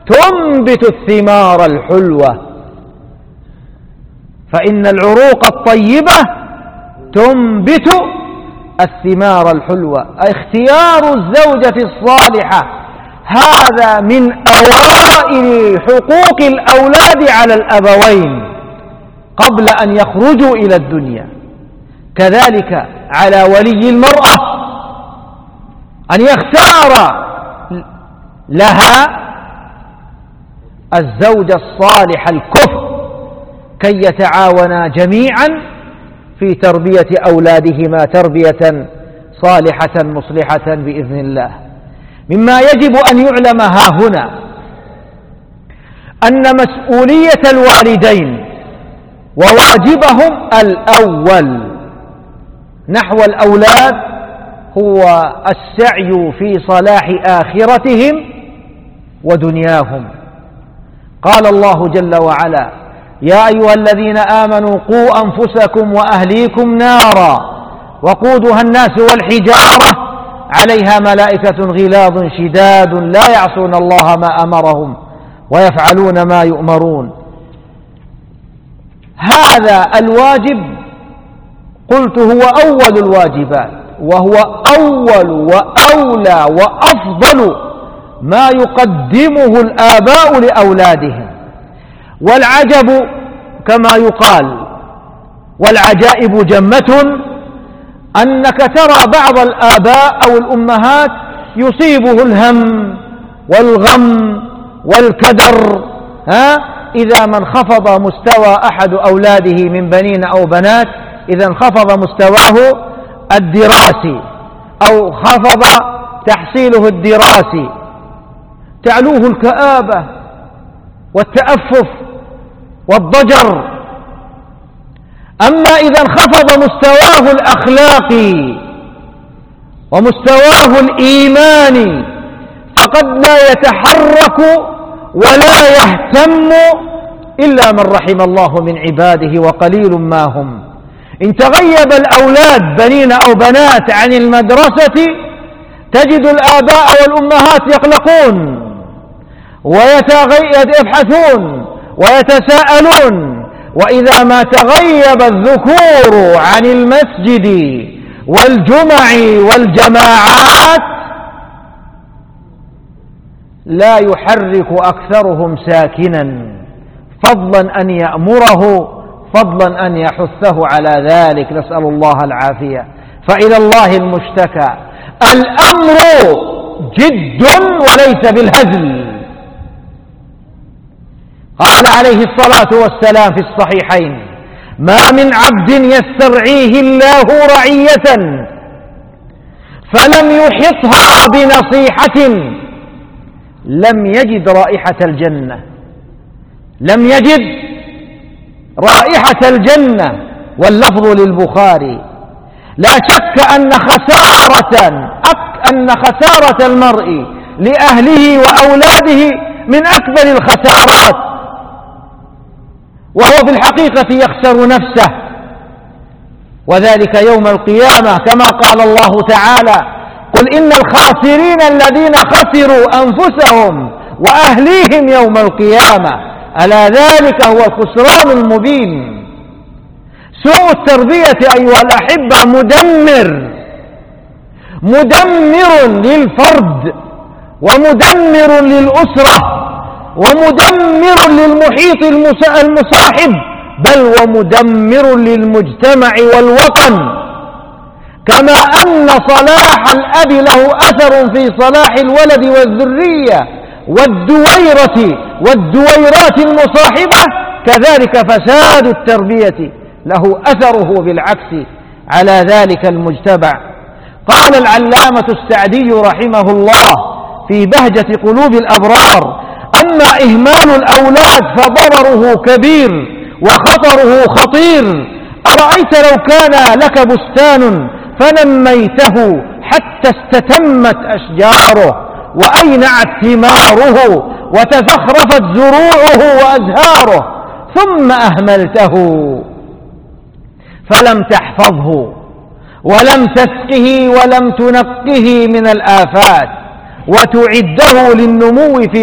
تنبت الثمار الحلوة، فإن العروق الطيبة تنبت الثمار الحلوة. اختيار الزوجة الصالحة هذا من أوائل حقوق الأولاد على الأبوين قبل أن يخرجوا إلى الدنيا. كذلك على ولي المرأة أن يختار لها الزوج الصالح الكفء كي يتعاونا جميعا في تربية أولادهما تربية صالحة مصلحة بإذن الله. مما يجب أن يعلم هاهنا أن مسؤولية الوالدين وواجبهم الأول نحو الأولاد هو السعي في صلاح آخرتهم ودنياهم. قال الله جل وعلا: يا أيها الذين آمنوا قوا أنفسكم وأهليكم نارا وقودها الناس والحجارة عليها ملائكة غلاظ شداد لا يعصون الله ما أمرهم ويفعلون ما يؤمرون. هذا الواجب قلت هو أول الواجبات، وهو أول وأولى وأفضل ما يقدمه الآباء لأولادهم. والعجب كما يقال والعجائب جمة أنك ترى بعض الآباء أو الأمهات يصيبه الهم والغم والكدر إذا ما انخفض مستوى أحد أولاده من بنين أو بنات، إذا انخفض مستواه الدراسي أو خفض تحصيله الدراسي تعلوه الكآبة والتأفف والضجر. أما إذا انخفض مستواه الأخلاقي ومستواه الإيماني فقد لا يتحرك ولا يهتم إلا من رحم الله من عباده وقليل ما هم. إن تغيب الأولاد بنين أو بنات عن المدرسة تجد الآباء والأمهات يقلقون ويبحثون ويتساءلون. وإذا ما تغيب الذكور عن المسجد والجمع والجماعات لا يحرك أكثرهم ساكنا، فضلا أن يأمره، فضلا أن يحثه على ذلك، نسأل الله العافية. فإلى الله المشتكى. الأمر جد وليس بالهزل. قال عليه الصلاة والسلام في الصحيحين: ما من عبد يسترعيه الله رعية فلم يحطها بنصيحة لم يجد رائحة الجنة. لم يجد رائحة الجنة، واللفظ للبخاري. لا شك أن خسارة المرء لأهله وأولاده من أكبر الخسارات، وهو في الحقيقة يخسر نفسه، وذلك يوم القيامة كما قال الله تعالى: قل إن الخاسرين الذين خسروا أنفسهم وأهليهم يوم القيامة ألا ذلك هو الخسران المبين. سوء التربية أيها الأحبة مدمر للفرد ومدمر للأسرة ومدمر للمحيط المصاحب، بل ومدمر للمجتمع والوطن. كما أن صلاح الأب له أثر في صلاح الولد والذرية والدويرات المصاحبة، كذلك فساد التربية له أثره بالعكس على ذلك المجتمع. قال العلامة السعدي رحمه الله في بهجة قلوب الأبرار: أما إهمال الأولاد فضرره كبير وخطره خطير. أرأيت لو كان لك بستان فنميته حتى استتمت أشجاره وأينعت ثماره وتزخرفت زروعه وأزهاره، ثم أهملته فلم تحفظه ولم تسقه ولم تنقه من الآفات وتعده للنمو في